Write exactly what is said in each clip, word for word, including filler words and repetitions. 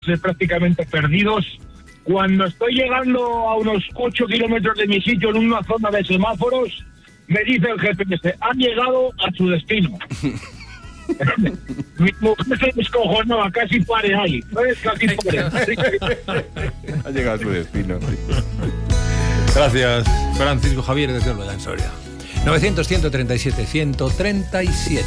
prácticamente perdidos. Cuando estoy llegando a unos ocho kilómetros de mi sitio en una zona de semáforos, me dice el G P S, han llegado a su destino. Mi mujer se descojonó, casi pare ahí. Casi pare. Ha llegado a su destino. Gracias, Francisco Javier, desde Olveda, en Soria. novecientos, ciento treinta y siete, ciento treinta y siete.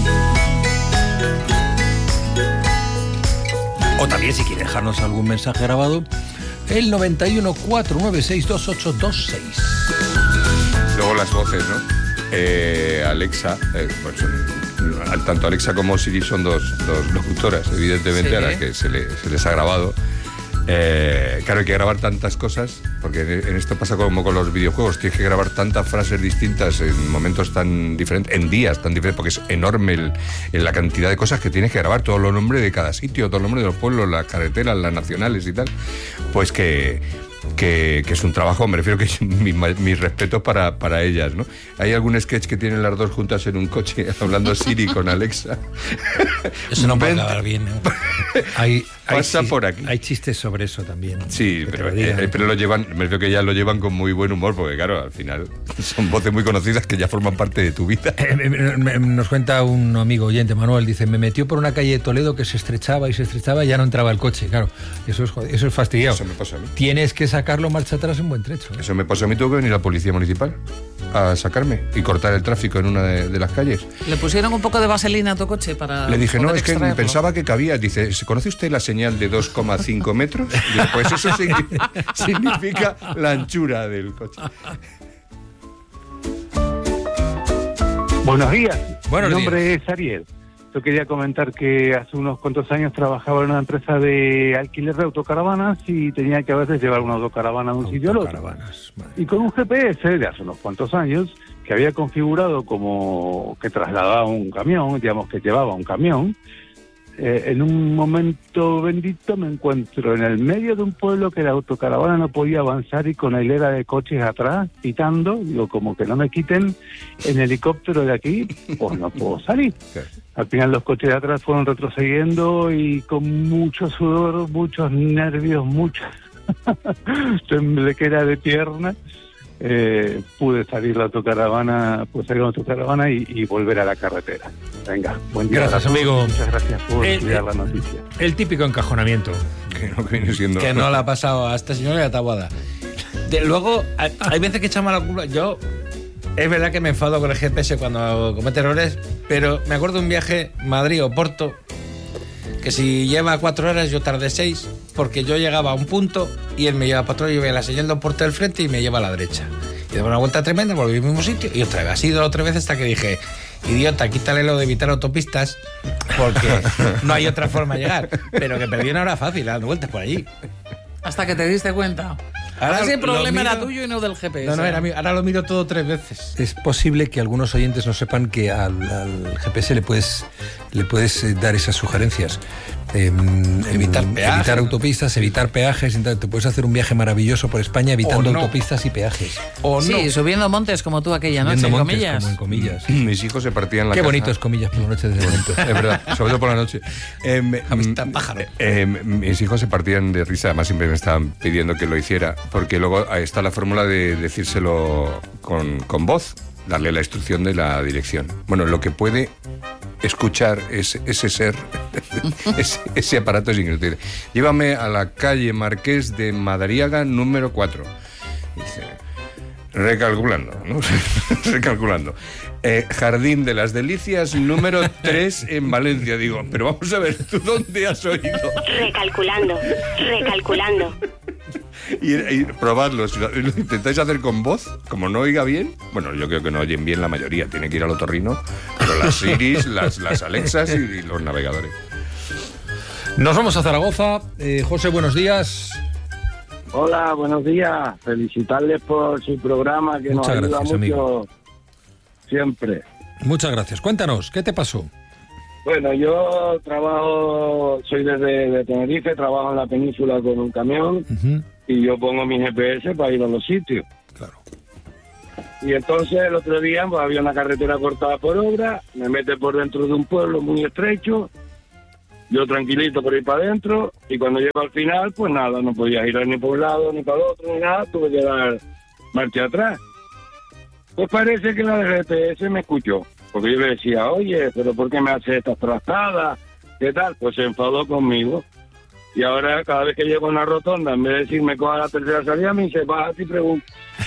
O también, si quiere dejarnos algún mensaje grabado, el noventa y uno, cuatro nueve seis, dos ocho dos seis. Luego las voces, ¿no? Eh, Alexa, eh, pues, tanto Alexa como Siri son dos, dos locutoras, evidentemente, sí, a las que se, le, se les ha grabado. Eh, claro, hay que grabar tantas cosas, porque en esto pasa como con los videojuegos, tienes que grabar tantas frases distintas en momentos tan diferentes, en días tan diferentes, porque es enorme el, en la cantidad de cosas que tienes que grabar, todos los nombres de cada sitio, todos los nombres de los pueblos, las carreteras, las nacionales y tal, pues que... Que, que es un trabajo, me refiero que es mis mi respetos para, para ellas, ¿no? Hay algún sketch que tienen las dos juntas en un coche hablando Siri con Alexa. Eso no puede acabar bien, ¿no? Hay, Pasa hay, por aquí. Hay chistes sobre eso también. Sí, pero, eh, pero lo llevan, me refiero que ya lo llevan con muy buen humor, porque claro, al final son voces muy conocidas que ya forman parte de tu vida. Eh, nos cuenta un amigo oyente, Manuel, dice, me metió por una calle de Toledo que se estrechaba y se estrechaba y ya no entraba el coche. Claro, eso es, eso es fastidiado. Eso me pasa a mí. Tienes que sacarlo marcha atrás en buen trecho, ¿eh? Eso me pasó a mí, tuvo que venir la policía municipal a sacarme y cortar el tráfico en una de, de las calles. ¿Le pusieron un poco de vaselina a tu coche para...? Le dije, no, es que extraerlo? pensaba que cabía. Dice, ¿conoce usted la señal de dos coma cinco metros? Digo, pues eso significa la anchura del coche. Buenos días. Buenos Mi nombre días. es Ariel. Yo quería comentar que hace unos cuantos años trabajaba en una empresa de alquiler de autocaravanas y tenía que a veces llevar una autocaravana de un sitio al otro. Y con un G P S de hace unos cuantos años, que había configurado como que trasladaba un camión, digamos que llevaba un camión, eh, en un momento bendito me encuentro en el medio de un pueblo que la autocaravana no podía avanzar y con la hilera de coches atrás, pitando, digo, como que no me quiten en helicóptero de aquí, pues no puedo salir. Al final los coches de atrás fueron retrocediendo y con mucho sudor, muchos nervios, mucho temblequera de pierna, eh, pude salir la autocaravana, pude salir la autocaravana y, y volver a la carretera. Venga, buen día. Gracias, amigo. Muchas gracias por el, estudiar el, la noticia. El típico encajonamiento. Que no viene siendo... Que no le ha pasado a esta señora y a Taboada. De, luego, hay, hay veces que echamos la culpa. Yo... Es verdad que me enfado con el G P S cuando comete errores, pero me acuerdo de un viaje Madrid o Porto, que si lleva cuatro horas yo tardé seis, porque yo llegaba a un punto y él me lleva para otro, yo veía la señal de un puerto del frente y me lleva a la derecha. Y de una vuelta tremenda, volví al mismo sitio y otra vez. Ha sido otra vez hasta que dije, idiota, quítale lo de evitar autopistas, porque no hay otra forma de llegar. Pero que perdí una hora fácil, dando vueltas por allí. Hasta que te diste cuenta. Ahora, Ahora sí el problema miro... era tuyo y no del G P S. No, no, era mío. Ahora lo miro todo tres veces. Es posible que algunos oyentes no sepan que al, al G P S le puedes, le puedes dar esas sugerencias. Eh, evitar peajes, evitar autopistas, evitar peajes. Te puedes hacer un viaje maravilloso por España evitando no. autopistas y peajes. O sí, no. subiendo montes como tú aquella noche, en comillas. Como en comillas. Mis hijos se partían la Qué caja. bonitos comillas por la noche desde bonito. Es verdad, sobre todo por la noche. Eh, Amistad pájaro. Eh, eh, mis hijos se partían de risa, además siempre me estaban pidiendo que lo hiciera, porque luego está la fórmula de decírselo con, con voz, darle la instrucción de la dirección. Bueno, lo que puede escuchar es, ese ser, ese, ese aparato es increíble. Llévame a la calle Marqués de Madariaga número cuatro. Dice, recalculando, ¿no? recalculando. Eh, Jardín de las Delicias número tres en Valencia. Digo, pero vamos a ver, ¿tú dónde has oído? Recalculando, recalculando. Y, y probadlo, si lo, lo intentáis hacer con voz, como no oiga bien, bueno, yo creo que no oyen bien la mayoría, tiene que ir al otorrino, pero las Siris, las, las Alexas y, y los navegadores. Nos vamos a Zaragoza. Eh, José, buenos días. Hola, buenos días. Felicitarles por su programa que Muchas nos ayuda gracias, mucho amigo. Siempre. Muchas gracias. Cuéntanos, ¿qué te pasó? Bueno, yo trabajo, soy desde de Tenerife, trabajo en la península con un camión uh-huh. y yo pongo mi G P S para ir a los sitios. Claro. Y entonces el otro día pues, había una carretera cortada por obra, me mete por dentro de un pueblo muy estrecho yo tranquilito por ir para adentro, y cuando llego al final, pues nada, no podía girar ni por un lado, ni para el otro, ni nada, tuve que dar marcha atrás. Pues parece que la del G P S me escuchó, porque yo le decía, oye, pero ¿por qué me hace estas trastadas? ¿Qué tal? Pues se enfadó conmigo. Y ahora, cada vez que llego a una rotonda, en vez de decirme coja la tercera salida, me dice, bájate y pregunta.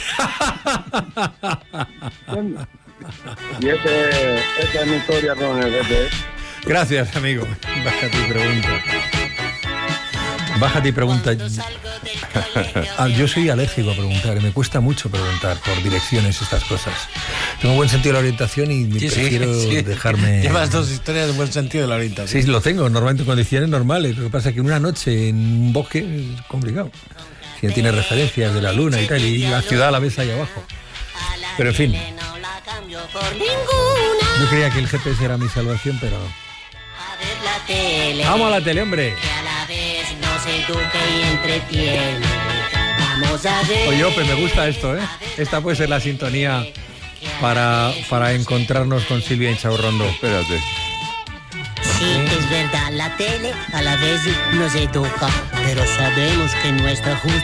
Y ese, esa es mi historia con el G P S. Gracias, amigo. Bájate y pregunta. Bájate y pregunta. Ah, yo soy alérgico a preguntar, me cuesta mucho preguntar por direcciones, estas cosas. Tengo buen sentido de la orientación y Sí, sí, prefiero sí. dejarme... Llevas dos historias de buen sentido de la orientación. Sí, lo tengo, normalmente en condiciones normales. Lo que pasa es que una noche en un bosque es complicado. Si no tiene referencias de la luna y tal, y la ciudad a la vez ahí abajo. Pero en fin. Yo creía que el G P S era mi salvación, pero... ¡Vamos a la tele, hombre! Oye, Ope, me gusta esto, ¿eh? Esta puede ser la sintonía para, para encontrarnos con Silvia Inchaurrondo. Espérate. Sí, es verdad, la tele a la vez nos educa, pero sabemos que nuestra justicia